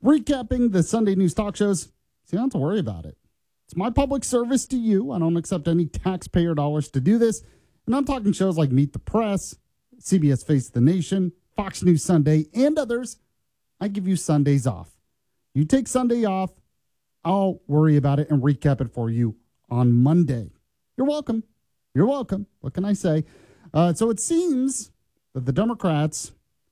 Recapping the Sunday news talk shows, so you don't have to worry about it. It's my public service to you. I don't accept any taxpayer dollars to do this. And I'm talking shows like Meet the Press, CBS Face the Nation, Fox News Sunday, and others. I give you Sundays off. You take Sunday off, I'll worry about it and recap it for you on Monday. You're welcome. You're welcome. What can I say? So it seems that the Democrats,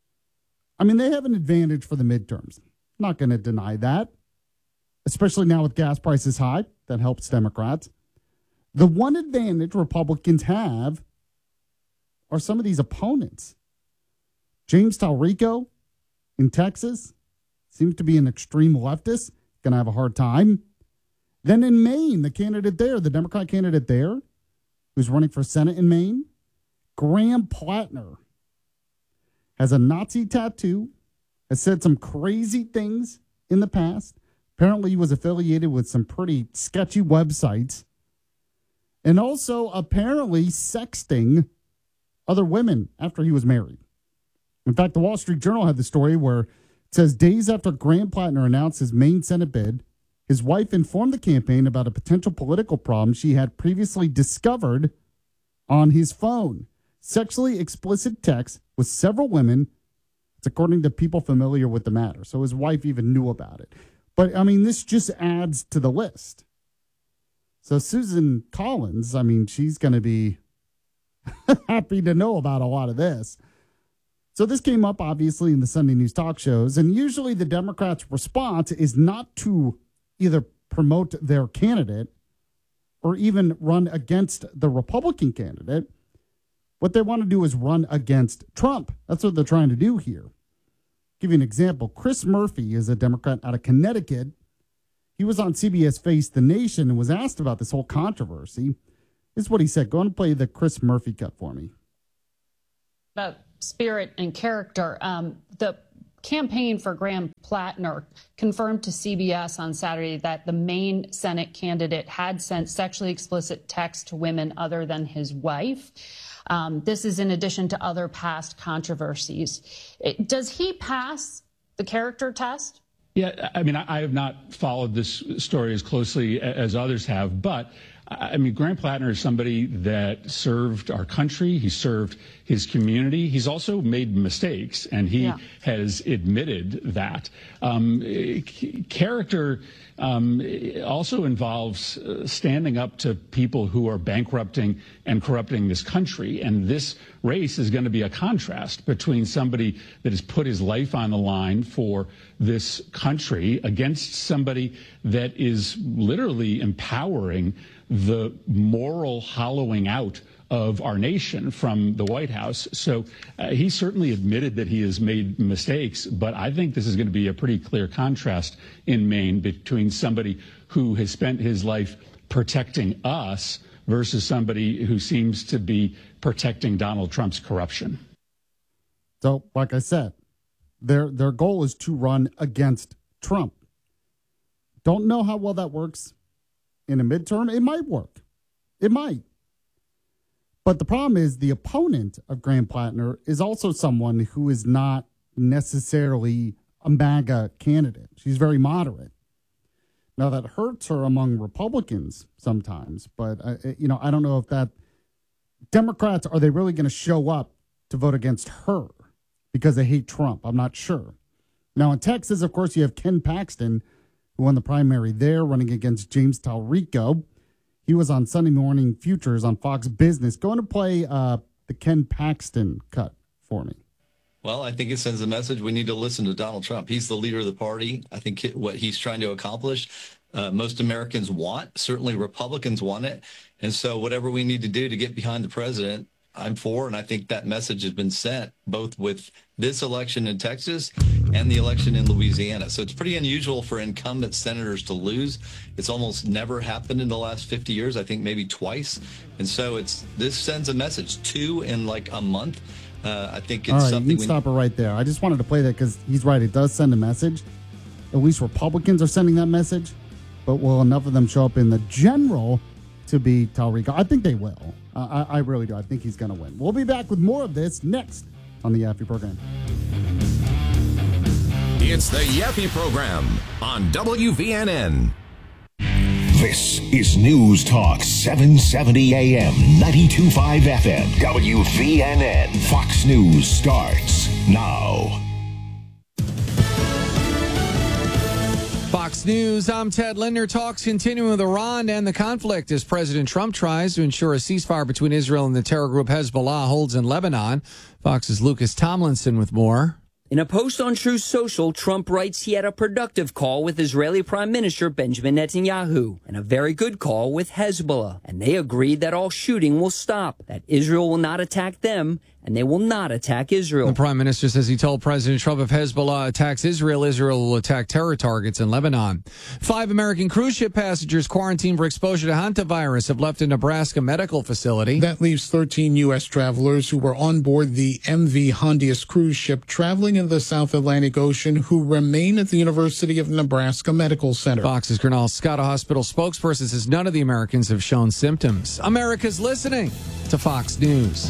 they have an advantage for the midterms. Not going to deny that, especially now with gas prices high. That helps Democrats. The one advantage Republicans have are some of these opponents. James Talrico in Texas seems to be an extreme leftist, going to have a hard time. Then in Maine, the Democrat candidate there, who's running for Senate in Maine, Graham Plattner, has a Nazi tattoo, has said some crazy things in the past. Apparently he was affiliated with some pretty sketchy websites. And also apparently sexting other women after he was married. In fact, the Wall Street Journal had the story where it says days after Graham Plattner announced his Maine Senate bid, his wife informed the campaign about a potential political problem she had previously discovered on his phone. Sexually explicit texts with several women. It's according to people familiar with the matter. So his wife even knew about it. But, this just adds to the list. So Susan Collins, she's going to be happy to know about a lot of this. So this came up, obviously, in the Sunday news talk shows. And usually the Democrats' response is not to either promote their candidate or even run against the Republican candidate. What they want to do is run against Trump. That's what they're trying to do here. Give you an example. Chris Murphy is a Democrat out of Connecticut. He was on CBS Face the Nation and was asked about this whole controversy. This is what he said. Go on and play the Chris Murphy cut for me. About spirit and character. The campaign for Graham Plattner confirmed to CBS on Saturday that the Maine Senate candidate had sent sexually explicit texts to women other than his wife. This is in addition to other past controversies. Does he pass the character test? Yeah, I have not followed this story as closely as others have, but Graham Plattner is somebody that served our country. He served his community. He's also made mistakes, and he has admitted that. Character also involves standing up to people who are bankrupting and corrupting this country. And this race is going to be a contrast between somebody that has put his life on the line for this country against somebody that is literally empowering the moral hollowing out of our nation from the White House. So he certainly admitted that he has made mistakes, but I think this is going to be a pretty clear contrast in Maine between somebody who has spent his life protecting us versus somebody who seems to be protecting Donald Trump's corruption. So, like I said, their goal is to run against Trump. Don't know how well that works in a midterm. It might work. It might. But the problem is the opponent of Graham Plattner is also someone who is not necessarily a MAGA candidate. She's very moderate. Now, that hurts her among Republicans sometimes, but, I don't know if that Democrats, are they really going to show up to vote against her because they hate Trump? I'm not sure. Now, in Texas, of course, you have Ken Paxton, who won the primary there, running against James Talrico. He was on Sunday Morning Futures on Fox Business. Go on to play the Ken Paxton cut for me. Well, I think it sends a message. We need to listen to Donald Trump. He's the leader of the party. I think what he's trying to accomplish, most Americans want. Certainly Republicans want it. And so whatever we need to do to get behind the president, I'm for. And I think that message has been sent both with this election in Texas and the election in Louisiana. So it's pretty unusual for incumbent senators to lose. It's almost never happened in the last 50 years, I think maybe twice. And so this sends a message, 2 in like a month. I think it's something. You can stop it right there. I just wanted to play that because he's right. It does send a message. At least Republicans are sending that message. But will enough of them show up in the general to be Talrico? I think they will. I really do. I think he's going to win. We'll be back with more of this next on the Yaffee program. It's the Yaffe Program on WVNN. This is News Talk 770 AM, 92.5 FM, WVNN. Fox News starts now. Fox News, I'm Ted Linder. Talks continuing with Iran and the conflict as President Trump tries to ensure a ceasefire between Israel and the terror group Hezbollah holds in Lebanon. Fox's Lucas Tomlinson with more. In a post on Truth Social, Trump writes he had a productive call with Israeli Prime Minister Benjamin Netanyahu and a very good call with Hezbollah. And they agreed that all shooting will stop, that Israel will not attack them, and they will not attack Israel. The prime minister says he told President Trump if Hezbollah attacks Israel, Israel will attack terror targets in Lebanon. 5 American cruise ship passengers quarantined for exposure to hantavirus have left a Nebraska medical facility. That leaves 13 U.S. travelers who were on board the MV Hondius cruise ship traveling in the South Atlantic Ocean who remain at the University of Nebraska Medical Center. Fox's Grinnell Scott Hospital spokesperson says none of the Americans have shown symptoms. America's listening to Fox News.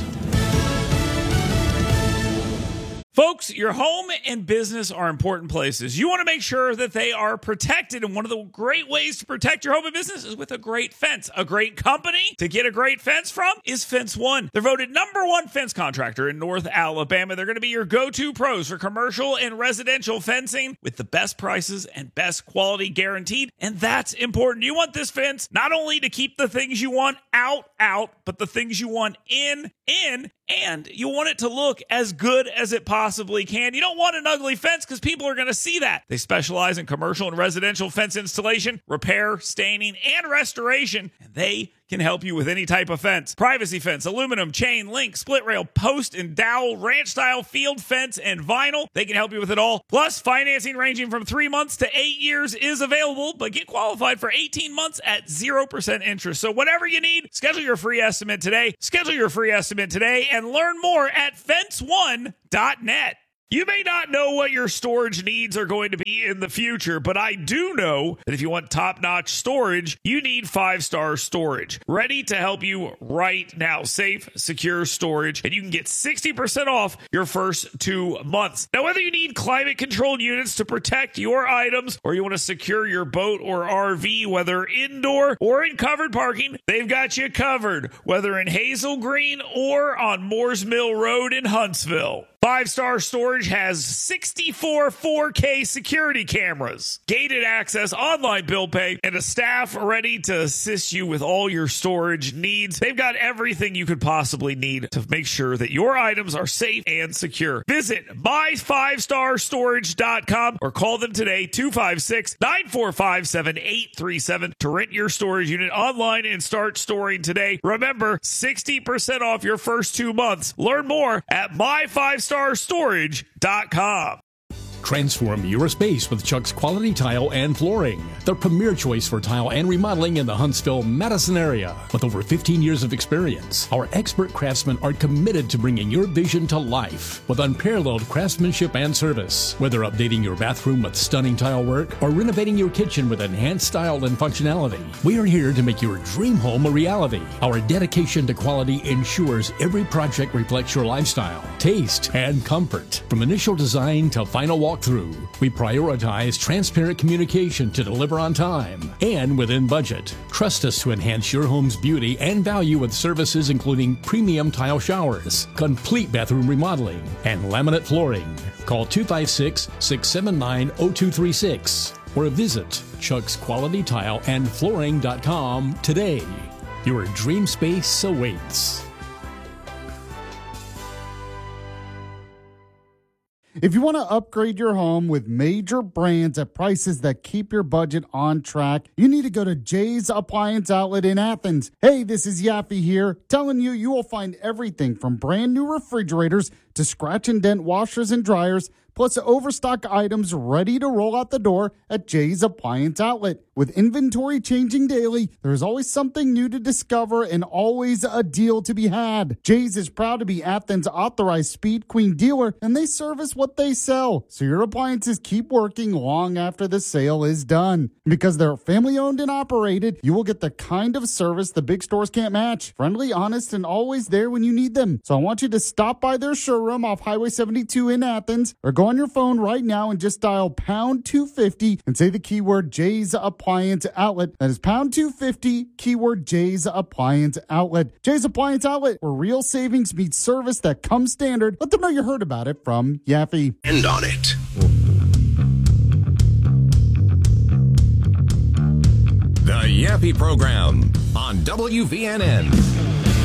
Folks, your home and business are important places. You want to make sure that they are protected, and one of the great ways to protect your home and business is with a great fence. A great company to get a great fence from is Fence One. They're voted #1 fence contractor in North Alabama. They're going to be your go-to pros for commercial and residential fencing with the best prices and best quality guaranteed, and that's important. You want this fence not only to keep the things you want out, but the things you want in, and you want it to look as good as it possibly can. You don't want an ugly fence because people are going to see that. They specialize in commercial and residential fence installation, repair, staining, and restoration, and they can help you with any type of fence. Privacy fence, aluminum, chain, link, split rail, post and dowel, ranch style, field fence, and vinyl. They can help you with it all. Plus, financing ranging from 3 months to 8 years is available, but get qualified for 18 months at 0% interest. So whatever you need, schedule your free estimate today. Schedule your free estimate today and learn more at fence1.net. You may not know what your storage needs are going to be in the future, but I do know that if you want top-notch storage, you need 5-Star Storage. Ready to help you right now. Safe, secure storage, and you can get 60% off your first 2 months. Now, whether you need climate-controlled units to protect your items or you want to secure your boat or RV, whether indoor or in covered parking, they've got you covered, whether in Hazel Green or on Moores Mill Road in Huntsville. 5-Star Storage has 64 4K security cameras, gated access, online bill pay, and a staff ready to assist you with all your storage needs. They've got everything you could possibly need to make sure that your items are safe and secure. Visit my5starstorage.com or call them today, 256-945-7837 to rent your storage unit online and start storing today. Remember, 60% off your first 2 months. Learn more at my5starstorage.com. Transform your space with Chuck's Quality Tile and Flooring, the premier choice for tile and remodeling in the Huntsville-Madison area. With over 15 years of experience, our expert craftsmen are committed to bringing your vision to life with unparalleled craftsmanship and service. Whether updating your bathroom with stunning tile work or renovating your kitchen with enhanced style and functionality, we are here to make your dream home a reality. Our dedication to quality ensures every project reflects your lifestyle, taste, and comfort. From initial design to final walkthrough, we prioritize transparent communication to deliver on time and within budget. Trust us to enhance your home's beauty and value with services including premium tile showers, complete bathroom remodeling, and laminate flooring. Call 256-679-0236 or visit chucksqualitytileandflooring.com today. Your dream space awaits. If you want to upgrade your home with major brands at prices that keep your budget on track, you need to go to Jay's Appliance Outlet in Athens. Hey, this is Yaffe here, telling you you will find everything from brand new refrigerators to scratch and dent washers and dryers, plus overstock items ready to roll out the door at Jay's Appliance Outlet. With inventory changing daily, there's always something new to discover and always a deal to be had. Jay's is proud to be Athens' authorized Speed Queen dealer, and they service what they sell, so your appliances keep working long after the sale is done. Because they're family owned and operated, you will get the kind of service the big stores can't match. Friendly, honest, and always there when you need them. So I want you to stop by their showroom off Highway 72 in Athens, or go Go on your phone right now and just dial pound 250 and say the keyword Jay's Appliance Outlet. That is pound 250, keyword Jay's Appliance Outlet. Jay's Appliance Outlet, where real savings meets service that comes standard. Let them know you heard about it from Yaffe. End on it. The Yaffe Program on WVNN.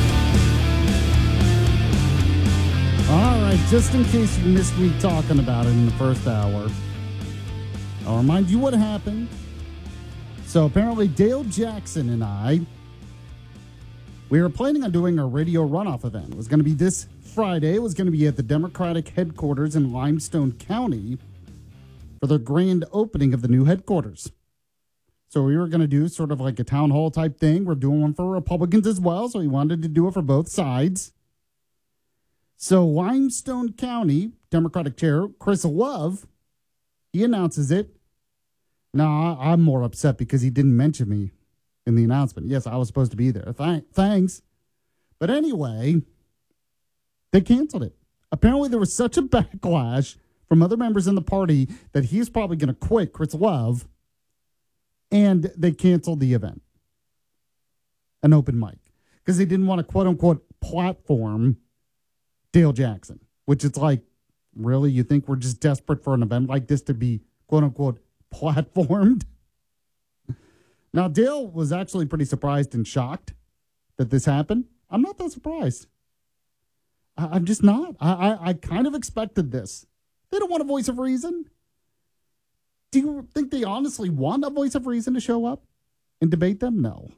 All right, just in case you missed me talking about it in the first hour, I'll remind you what happened. So apparently Dale Jackson and I, we were planning on doing a radio runoff event. It was going to be this Friday. It was going to be at the Democratic headquarters in Limestone County for the grand opening of the new headquarters. So we were going to do sort of like a town hall type thing. We're doing one for Republicans as well, so we wanted to do it for both sides. So Limestone County Democratic Chair Chris Love, he announces it. Now, I'm more upset because he didn't mention me in the announcement. Yes, I was supposed to be there. Thanks. But anyway, they canceled it. Apparently, there was such a backlash from other members in the party that he's probably going to quit, Chris Love, and they canceled the event, an open mic, because they didn't want to, quote-unquote, platform Dale Jackson, which it's like, really? You think we're just desperate for an event like this to be, quote-unquote, platformed? Now, Dale was actually pretty surprised and shocked that this happened. I'm not that surprised. I'm just not. I kind of expected this. They don't want a voice of reason. Do you think they honestly want a voice of reason to show up and debate them? No.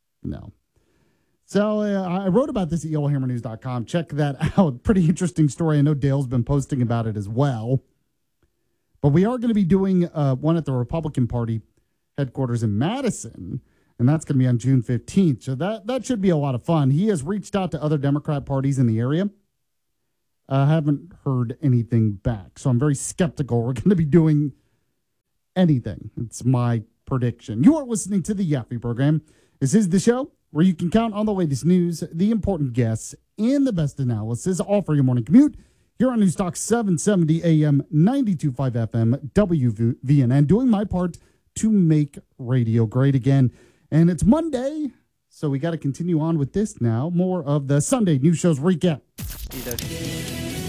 So I wrote about this at YellowHammerNews.com. Check that out. Pretty interesting story. I know Dale's been posting about it as well. But we are going to be doing one at the Republican Party headquarters in Madison, and that's going to be on June 15th. So that should be a lot of fun. He has reached out to other Democrat parties in the area. I haven't heard anything back, so I'm very skeptical we're going to be doing anything. It's my prediction. You are listening to the Yaffe Program. This is the show where you can count on the latest news, the important guests, and the best analysis, all for your morning commute. Here on News Talk 770 AM, 92.5 FM, WVNN, doing my part to make radio great again. And it's Monday, so we got to continue on with this now. More of the Sunday News Shows recap.